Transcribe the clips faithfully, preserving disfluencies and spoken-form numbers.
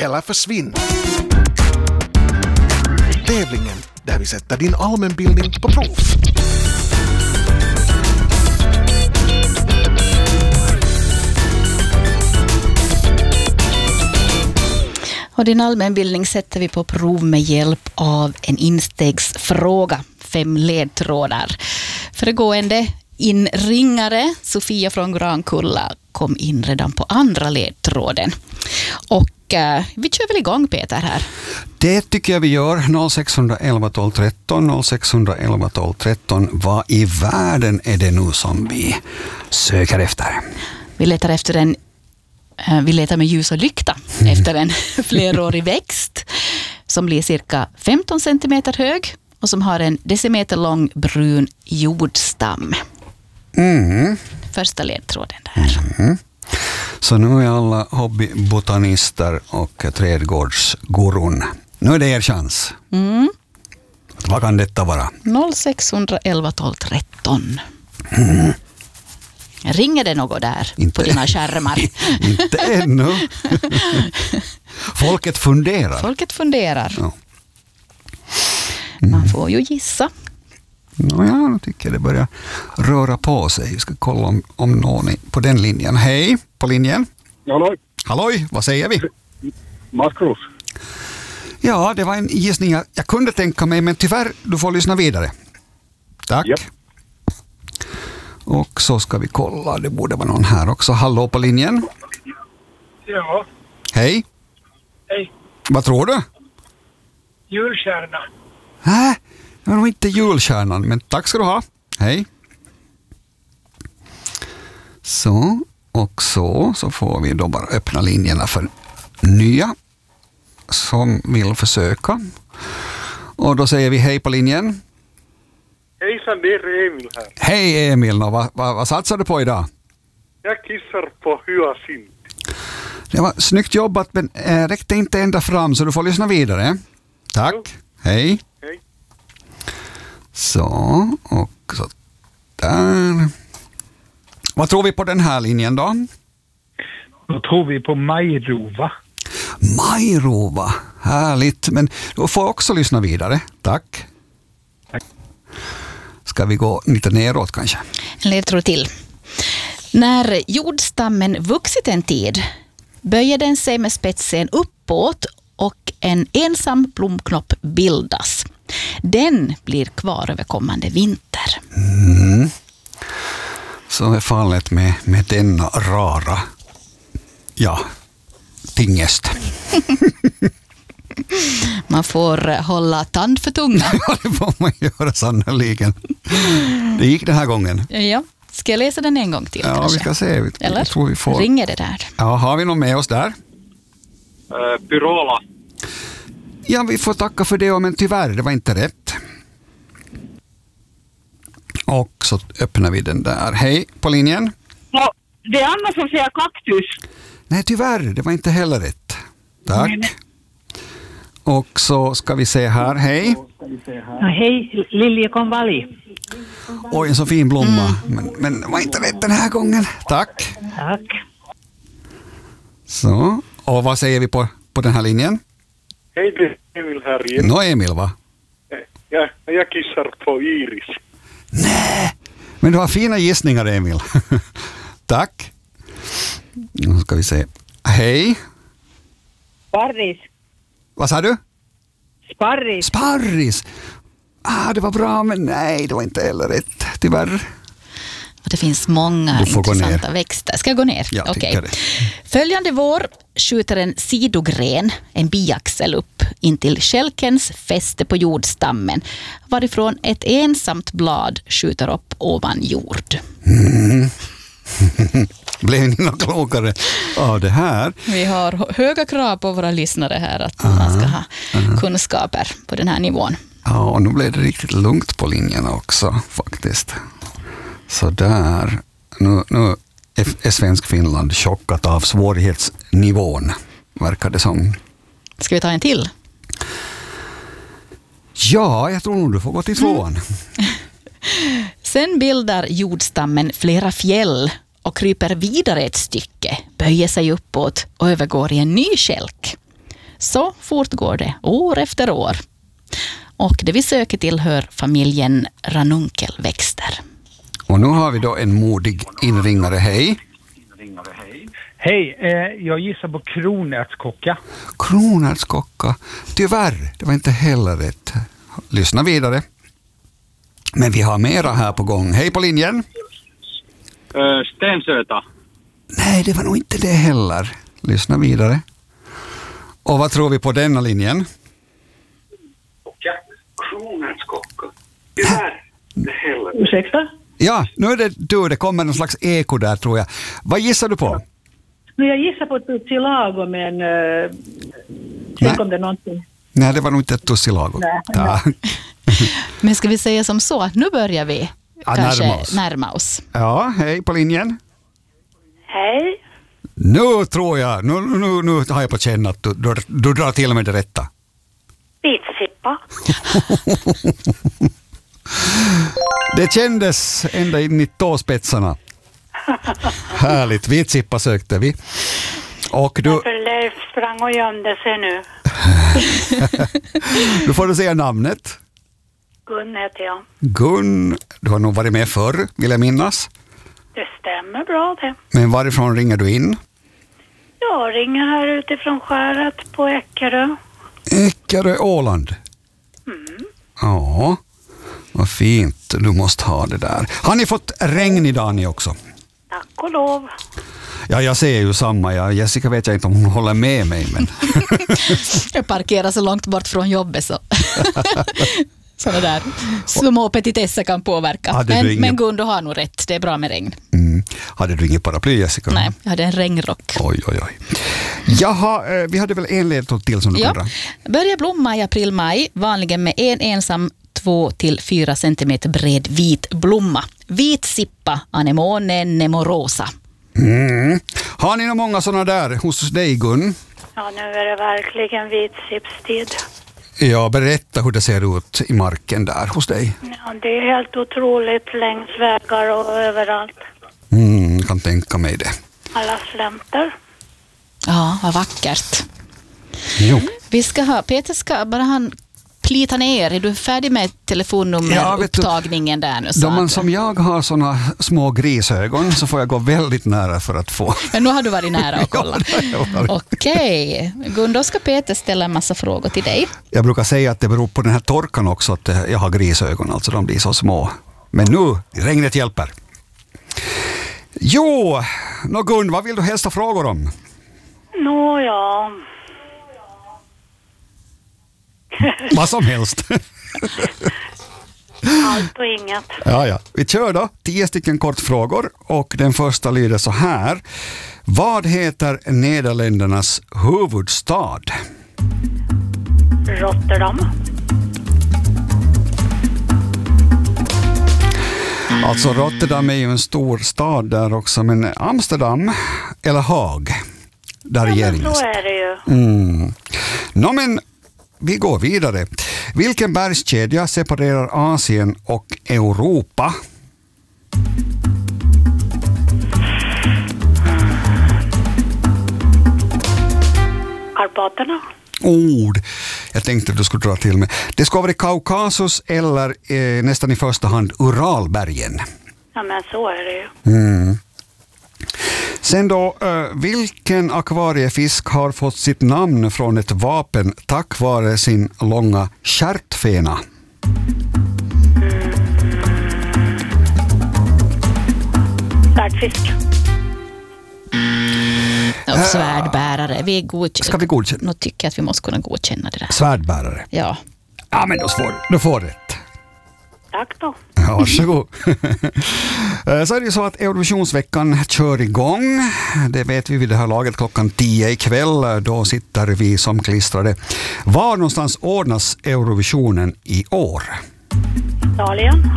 eller försvinn. Tävlingen där vi sätter din allmänbildning på prov. Och din allmänbildning sätter vi på prov med hjälp av en instegsfråga. Fem ledtrådar. Föregående inringare, Sofia från Grankulla, kom in redan på andra ledtråden. Och eh, vi kör väl igång, Peter, här. Det tycker jag vi gör. noll sex ett ett tolv tretton, noll sex ett ett tolv tretton. Vad i världen är det nu som vi söker efter? Vi letar efter en Vi letar med ljus och lykta mm. efter en flerårig växt som blir cirka femton centimeter hög och som har en decimeter lång brun jordstam. Mm. Första ledtråden där. Mm. Så nu är alla hobbybotanister och trädgårdsgurun. Nu är det er chans. Mm. Vad kan detta vara? noll sex ett ett tolv tretton. Mm. Ringer det något där inte, på dina skärmar? Inte ännu. Folket funderar. Folket funderar. Ja. Mm. Man får ju gissa. Nå ja, jag tycker det börjar röra på sig. Vi ska kolla om, om någon är på den linjen. Hej, på linjen. Halloj. Halloj, vad säger vi? Makrus. Ja, det var en gissning jag, jag kunde tänka mig, men tyvärr, du får lyssna vidare. Tack. Yep. Och så ska vi kolla, det borde vara någon här också. Hallå på linjen. Ja. Hej. Hej. Vad tror du? Julstjärna. Nej, det var nog inte julstjärnan, men tack ska du ha. Hej. Så, och så, så får vi då bara öppna linjerna för nya som vill försöka. Och då säger vi hej på linjen. Hejsan, det är Emil här. Hej Emil, vad, vad, vad satsar du på idag? Jag kissar på hyacint. Det var snyggt jobbat, men äh, räckte inte ända fram, så du får lyssna vidare. Tack, jo. Hej. Hej. Så, och så där. Vad tror vi på den här linjen då? Då tror vi på Majrova. Majrova, härligt. Men du får också lyssna vidare. Tack. Tack. Ska vi gå lite neråt kanske? En ledtråd till. När jordstammen vuxit en tid böjer den sig med spetsen uppåt och en ensam blomknopp bildas. Den blir kvar över kommande vinter. Mm. Så är fallet med, med denna rara, ja, tingest. Man får hålla tand för tunga. Ja, det får man göra sannoliken. Det gick den här gången. Ja, ska jag läsa den en gång till? Ja, kanske? vi ska se. Vi, Eller jag tror vi får... ringer det där? Ja, har vi någon med oss där? Uh, Pyrola. Ja, vi får tacka för det, men tyvärr, det var inte rätt. Och så öppnar vi den där. Hej, på linjen. Ja, det är Anna som säger kaktus. Nej, tyvärr, det var inte heller rätt. Tack. Nej. Och så ska vi se här. Hej. Ja, hej, liljekonvalj. Oj, en så fin blomma. Mm. Men, men det var inte rätt den här gången. Tack. Tack. Så, och vad säger vi på, på den här linjen? Hej, det är Emil här igen. Nå, Emil, va? Ja, jag kissar på Iris. Nej, men du har fina gissningar, Emil. Tack. Nu ska vi se. Hej. Sparris. Vad sa du? Sparris. Sparris. Ah, det var bra, men nej, det var inte heller rätt, tyvärr. Och det finns många intressanta växter. Ska jag gå ner? Ja, Okej. tycker det. Följande vår skjuter en sidogren, en biaxel, upp intill skälkens fäste på jordstammen, varifrån ett ensamt blad skjuter upp ovan jord. Mm. Blev ni något klokare av det här? Vi har höga krav på våra lyssnare här att aha, man ska ha aha. kunskaper på den här nivån. Ja, och nu blev det riktigt lugnt på linjerna också faktiskt. Så där, nu, nu är Svensk Finland chockat av svårighetsnivån, verkar det som. Ska vi ta en till? Ja, jag tror nog du får gå till tvåan. Mm. Sen bildar jordstammen flera fjäll och kryper vidare ett stycke, böjer sig uppåt och övergår i en ny skälk. Så fortgår det år efter år. Och det vi söker tillhör familjen ranunkelväxter. Och nu har vi då en modig inringare. Hej. Hej, eh, jag gissar på kronärtskocka. Kronärtskocka. Tyvärr, det var inte heller rätt. Lyssna vidare. Men vi har mera här på gång. Hej på linjen. Uh, stensöta. Nej, det var nog inte det heller. Lyssna vidare. Och vad tror vi på denna linjen? Kronärtskocka. Tyvärr, det heller. Ursäkta? Ja, nu är det du. Det kommer någon slags eko där, tror jag. Vad gissar du på? Nu jag gissar på tussilago, men uh, tänk om det är någonting. Nej, det var nog inte ett tussilago. Nej, ja. Men ska vi säga som så att nu börjar vi Ja, kanske närma oss. närma oss. Ja, hej på linjen. Hej. Nu tror jag, nu, nu, nu har jag på känn att du, du, du drar till med det rätta. Vitsippa. Det kändes ända in i tåspetsarna. Härligt, vitsippa sökte vi. Och du, För Leif sprang och gömde sig nu. du får du säga namnet. Gun heter jag. Gun, du har nog varit med förr, vill jag minnas. Det stämmer bra det. Men varifrån ringer du in? Jag ringer här utifrån skäret på Eckerö. Eckerö, Åland. Mm. Ja, vad fint. Du måste ha det där. Har ni fått regn idag ni också? Tack och lov. Ja, jag säger ju samma. Ja, Jessica vet jag inte om hon håller med mig. Men... Jag parkerar så långt bort från jobbet så. Sådana där små petitesser kan påverka. Hade Men, ingen- men Gun, du har nog rätt. Det är bra med regn. Mm. Hade du inget paraply, Jessica? Nej, jag hade en regnrock. Oj, oj, oj. Jaha, eh, vi hade väl en ledtråd till som du Ja. kunde. Börjar blomma i april-maj, vanligen med en ensam två till fyra centimeter bred vit blomma. Vitsippa, anemone nemorosa. Mm. Har ni några många sådana där hos dig, Gun? Ja, nu är det verkligen vitsipstid. Ja, berätta hur det ser ut i marken där hos dig. Ja, det är helt otroligt längs vägar och överallt. Mm, kan tänka mig det. Alla slänter. Ja, vad vackert. Jo. Vi ska ha, Peter ska bara han plita ner. Är du färdig med Ja, vet du, telefonnummerupptagningen där nu? Då man Så som jag har såna små grisögon så får jag gå väldigt nära för att få. Men nu har du varit nära och kollat. Ja, det har jag varit. Okej, Gun, då ska Peter ställa en massa frågor till dig. Jag brukar säga att det beror på den här torkan också att jag har grisögon, alltså de blir så små. Men nu, regnet hjälper. Jo, nå Gun, vad vill du helst ha frågor om? Nå ja. Vad som helst. Allt och inget. Ja, ja. Vi kör då. Tio stycken kortfrågor och den första lyder så här. Vad heter Nederländernas huvudstad? Rotterdam. Alltså Rotterdam är ju en stor stad där också, men Amsterdam eller Haag, där Ja, men regeringen. så är det ju. Mm. Nå, men vi går vidare. Vilken bergskedja separerar Asien och Europa? Karpaterna. Ord. Jag tänkte att du skulle dra till med. Det ska vara Kaukasus eller eh, nästan i första hand Uralbergen. Ja, men så är det ju. Mm. Sen då, eh, vilken akvariefisk har fått sitt namn från ett vapen tack vare sin långa stjärtfena? Svärdfisk. Och svärdbärare. Vi är godkända. Ska vi godkänna? Nu tycker jag att vi måste kunna godkänna det där. Svärdbärare. Ja. Ja, men då får du får rätt. Tack då. Ja, varsågod. Så är det ju så att Eurovisionsveckan kör igång. Det vet vi vid det här laget klockan tio ikväll. Då sitter vi som klistrade. Var någonstans ordnas Eurovisionen i år? Italien.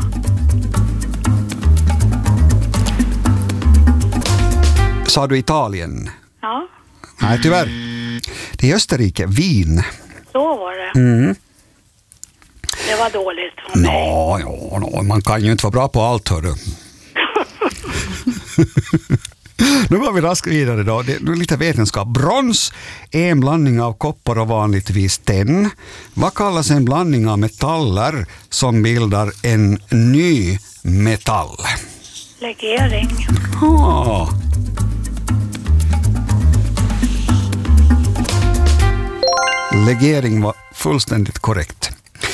Sa du Italien? Ja, Nej, tyvärr. Det är Österrike, Wien. så var det. Mm. Det var dåligt för mig. Nå, ja, nå, man kan ju inte vara bra på allt, hörru. Nu går vi raskt vidare då. Det är lite vetenskap. Brons är en blandning av koppar och vanligtvis tenn. Vad kallas en blandning av metaller som bildar en ny metall? Legering. Ah. Legering var fullständigt korrekt.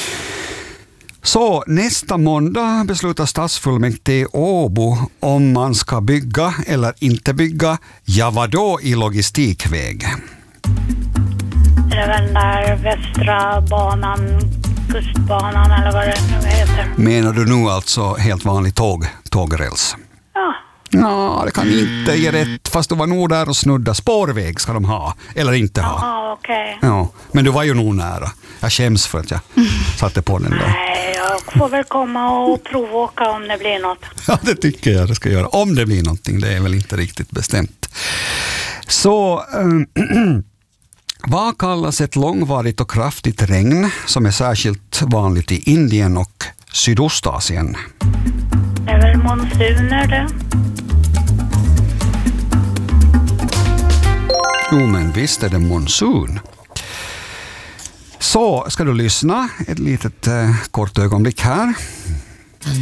Så nästa måndag beslutar stadsfullmäktige i Åbo om man ska bygga eller inte bygga. Ja, vadå i logistikväg? Är det väl där västra banan, kustbanan eller vad det nu heter? Menar du nu alltså helt vanlig tåg, tågräls? Ja. Ja, det kan inte ge rätt, fast du var nog där och snudda. Spårväg ska de ha, eller inte ha. Ja, okej. Okay. Ja, men du var ju nog nära. Jag skäms för att jag satte på den då. Nej, jag får väl komma och provåka om det blir något. Ja, det tycker jag det ska göra. Om det blir någonting, det är väl inte riktigt bestämt. Så, äh, vad kallas ett långvarigt och kraftigt regn som är särskilt vanligt i Indien och Sydostasien? Det är väl monsuner det? Jo, men visst är det monsun. Så ska du lyssna ett litet eh, kort ögonblick här.